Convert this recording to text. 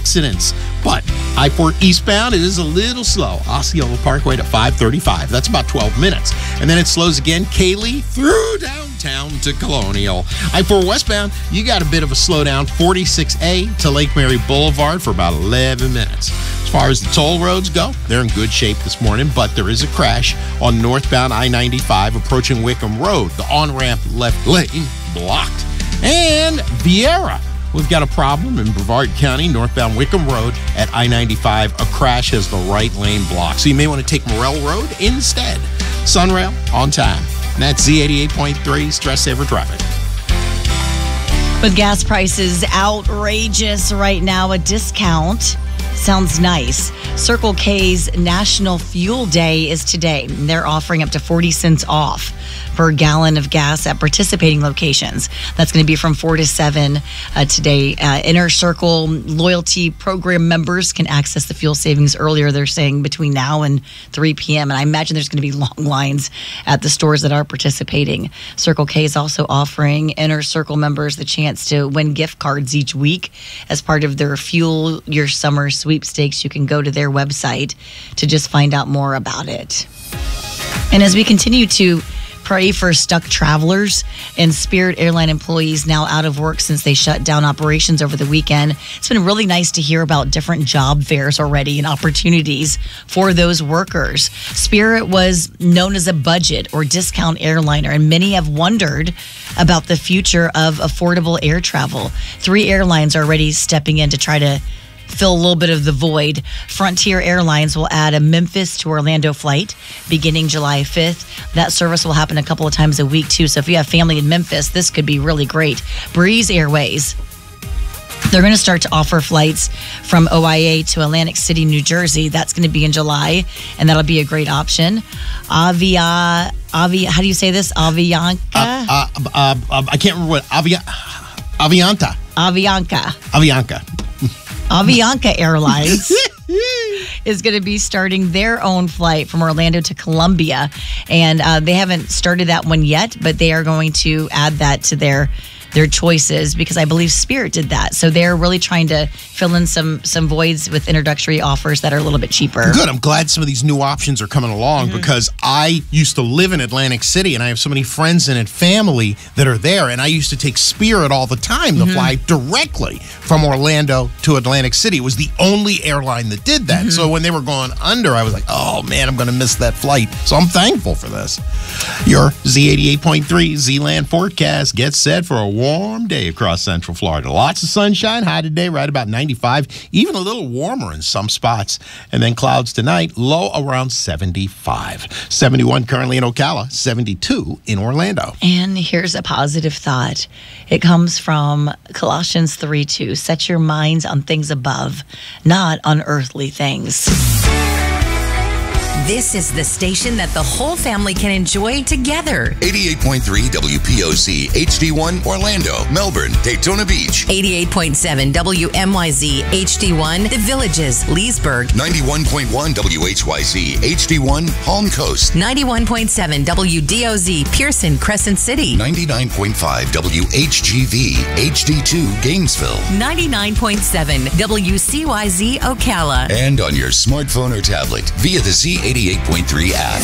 accidents. But I-4 eastbound, it is a little slow. Osceola Parkway to 535. That's about 12 minutes. And then it slows again, Cayley through downtown to Colonial. I-4 westbound, you got a bit of a slowdown, 46A to Lake Mary Boulevard for about 11 minutes. As far as the toll roads go, they're in good shape this morning, but there is a crash on northbound I-95 approaching Wickham Road. The on-ramp left lane blocked. And Viera, we've got a problem in Brevard County, northbound Wickham Road at I-95. A crash has the right lane blocked. So you may want to take Morrell Road instead. Sunrail on time. And that's Z88.3 Stress Saver Traffic. With gas prices outrageous right now, a discount sounds nice. Circle K's National Fuel Day is today. They're offering up to 40 cents off per gallon of gas at participating locations. That's going to be from 4 to 7 today. Inner Circle loyalty program members can access the fuel savings earlier. They're saying between now and 3 p.m. And I imagine there's going to be long lines at the stores that are participating. Circle K is also offering Inner Circle members the chance to win gift cards each week as part of their Fuel Your Summer sweepstakes. You can go to their website to just find out more about it. And as we continue to pray for stuck travelers and Spirit Airline employees now out of work since they shut down operations over the weekend, it's been really nice to hear about different job fairs already and opportunities for those workers. Spirit was known as a budget or discount airliner, and many have wondered about the future of affordable air travel. 3 airlines are already stepping in to try to fill a little bit of the void. Frontier Airlines will add a Memphis to Orlando flight beginning July 5th. That service will happen a couple of times a week, too. So if you have family in Memphis, this could be really great. Breeze Airways, they're going to start to offer flights from OIA to Atlantic City, New Jersey. That's going to be in July, and that'll be a great option. How do you say this? Avianca? I can't remember what. Avianca. Avianca Airlines is going to be starting their own flight from Orlando to Columbia. And they haven't started that one yet, but they are going to add that to their choices because I believe Spirit did that. So they're really trying to fill in some voids with introductory offers that are a little bit cheaper. Good. I'm glad some of these new options are coming along because I used to live in Atlantic City and I have so many friends and family that are there, and I used to take Spirit all the time to fly directly from Orlando to Atlantic City. It was the only airline that did that. So when they were going under, I was like, oh man, I'm going to miss that flight. So I'm thankful for this. Your Z88.3 Z-Land forecast gets set for a warm day across Central Florida. Lots of sunshine, high today, right about 95, even a little warmer in some spots. And then clouds tonight, low around 75. 71 currently in Ocala, 72 in Orlando. And here's a positive thought. It comes from Colossians 3:2. Set your minds on things above, not on earthly things. This is the station that the whole family can enjoy together. 88.3 WPOC HD1 Orlando, Melbourne, Daytona Beach. 88.7 WMYZ HD1 The Villages, Leesburg. 91.1 WHYZ HD1 Palm Coast. 91.7 WDOZ Pearson, Crescent City. 99.5 WHGV HD2 Gainesville. 99.7 WCYZ Ocala. And on your smartphone or tablet via the Z88.3 app.